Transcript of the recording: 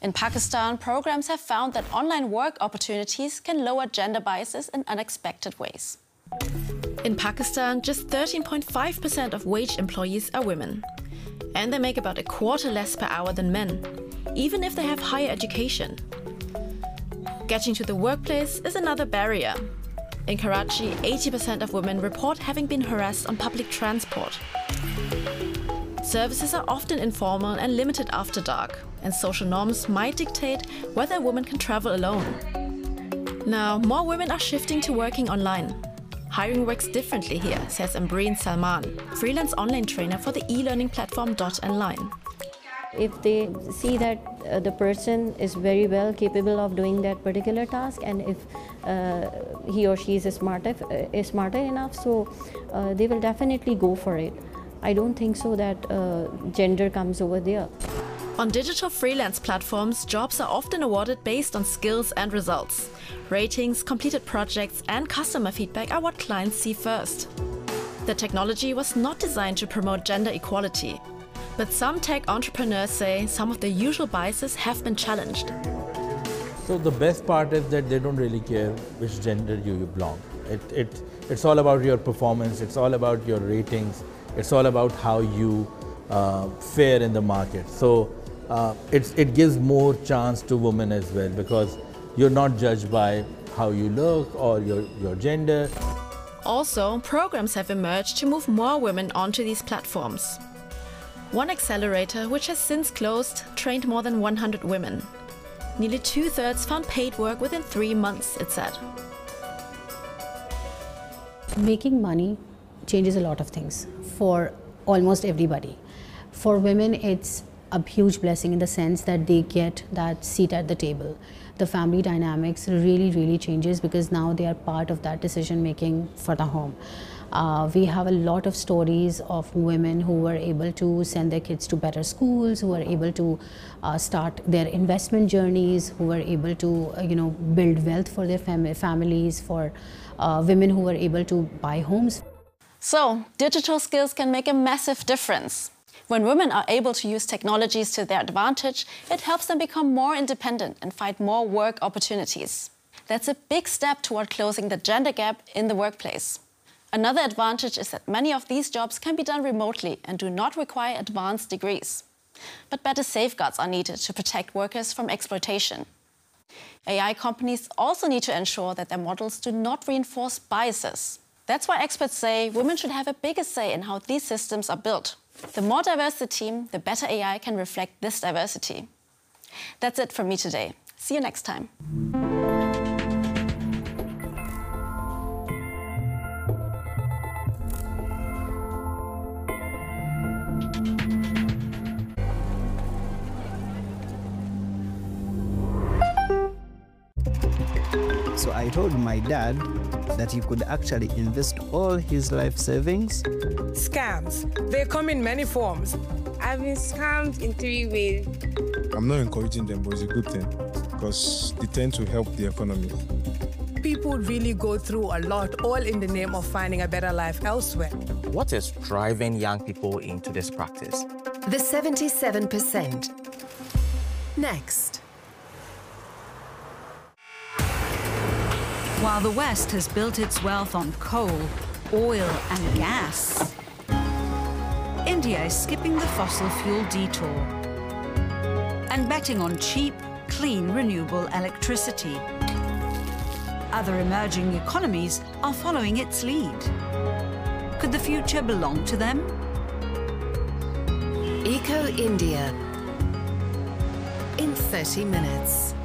In Pakistan, programs have found that online work opportunities can lower gender biases in unexpected ways. In Pakistan, just 13.5% of wage employees are women. And they make about a quarter less per hour than men, even if they have higher education. Getting to the workplace is another barrier. In Karachi, 80% of women report having been harassed on public transport. Services are often informal and limited after dark, and social norms might dictate whether a woman can travel alone. Now, more women are shifting to working online. Hiring works differently here, says Ambreen Salman, freelance online trainer for the e-learning platform .online. If they see that the person is very well capable of doing that particular task, and if he or she is smarter enough, so they will definitely go for it. I don't think so that gender comes over there. On digital freelance platforms, jobs are often awarded based on skills and results. Ratings, completed projects, and customer feedback are what clients see first. The technology was not designed to promote gender equality. But some tech entrepreneurs say some of the usual biases have been challenged. So the best part is that they don't really care which gender you belong. It's all about your performance, it's all about your ratings, it's all about how you fare in the market. So it gives more chance to women as well, because you're not judged by how you look or your gender. Also, programs have emerged to move more women onto these platforms. One accelerator, which has since closed, trained more than 100 women. Nearly 2/3 found paid work within 3 months, it said. Making money changes a lot of things for almost everybody. For women, it's a huge blessing in the sense that they get that seat at the table. The family dynamics really changes because now they are part of that decision making for the home. We have a lot of stories of women who were able to send their kids to better schools, who were able to start their investment journeys, who were able to build wealth for their families, for women who were able to buy homes. So, digital skills can make a massive difference. When women are able to use technologies to their advantage, it helps them become more independent and find more work opportunities. That's a big step toward closing the gender gap in the workplace. Another advantage is that many of these jobs can be done remotely and do not require advanced degrees. But better safeguards are needed to protect workers from exploitation. AI companies also need to ensure that their models do not reinforce biases. That's why experts say women should have a bigger say in how these systems are built. The more diverse the team, the better AI can reflect this diversity. That's it from me today. See you next time. So I told my dad that he could actually invest all his life savings. Scams, they come in many forms. I've been scammed in 3 ways. I'm not encouraging them, but it's a good thing because they tend to help the economy. People really go through a lot, all in the name of finding a better life elsewhere. What is driving young people into this practice? The 77%. Next. While the West has built its wealth on coal, oil and gas, India is skipping the fossil fuel detour and betting on cheap, clean, renewable electricity. Other emerging economies are following its lead. Could the future belong to them? Eco India in 30 minutes.